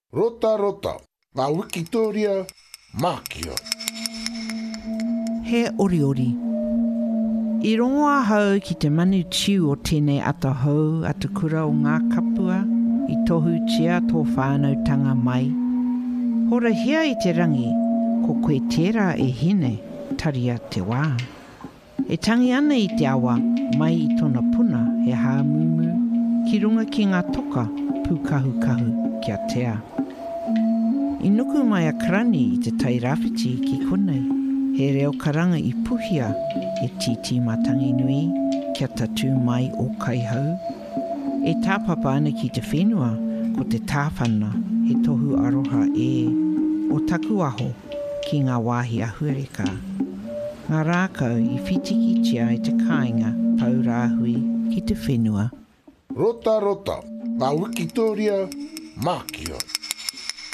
Rota rota, ngā Wikitoria Mākia. He ori ori. I rongoa hau ki te manu tiu o tēnei ata hau atu kura o ngā kapua, i tohu tia tō whānautanga mai. Hora hia i te rangi, ko koe tērā e hine, taria te wā. E tangi ana i te awa, mai i tona puna he hāmumu, ki runga ki ngā toka, pukahu kia tea. I nuku mai a karani i te tai rāwhiti ki konei, he reo karanga i puhia e titi matangi nui kia tatu mai o kai hau. E tāpapa ana ki te whenua ko te tāwhana he tohu aroha o taku aho ki ngā wāhi ahuereka. Ngā rākau i whitikitia i te kāinga paurāhui ki te whenua. Rota rota, ngā Wikitoria Mākia.